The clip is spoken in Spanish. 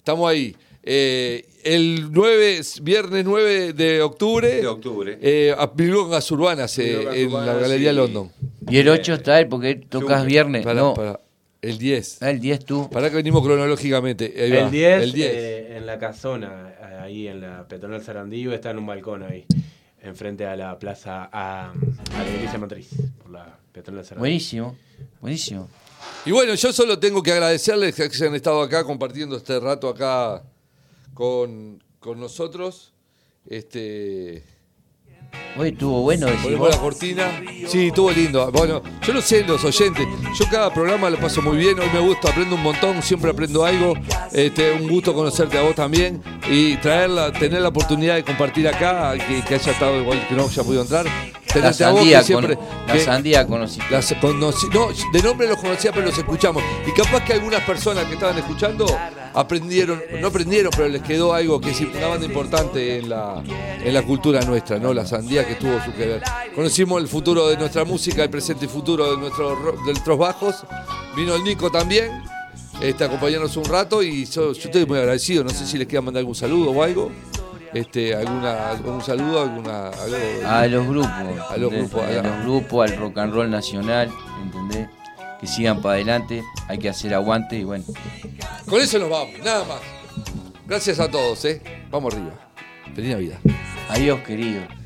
Estamos ahí. Viernes 9 de octubre. Milongas Urbanas en la Galería London. Y el 8 está él, porque tocas viernes. Para. El 10. El 10 tú. Para que venimos cronológicamente. El 10. En la casona, ahí en la Peatonal Sarandí, está en un balcón ahí, enfrente a la plaza, a la iglesia matriz, por la Peatonal Sarandí. Buenísimo. Y bueno, yo solo tengo que agradecerles que hayan estado acá compartiendo este rato acá con nosotros. Hoy estuvo bueno. Ponemos la cortina. Sí, estuvo lindo. Bueno, yo no sé los oyentes. Yo cada programa lo paso muy bien. Hoy me gusta, aprendo un montón. Siempre aprendo algo. Un gusto conocerte a vos también. Y tener la oportunidad de compartir acá. Que haya estado igual que no haya podido entrar. La sandía, la sandía conocí. No, de nombre los conocía, pero los escuchamos. Y capaz que algunas personas que estaban escuchando no aprendieron, pero les quedó algo que es una banda importante en la cultura nuestra, ¿no? La sandía, que tuvo su que ver. Conocimos el futuro de nuestra música, el presente y futuro de nuestros bajos. Vino el Nico también, acompañarnos un rato, y yo estoy muy agradecido. No sé si les quieran mandar algún saludo o algo. Algún saludo, algo a los grupos, al rock and roll nacional, ¿entendés? Que sigan para adelante, hay que hacer aguante y bueno. Con eso nos vamos, nada más. Gracias a todos, vamos arriba. Feliz Navidad. Adiós, querido.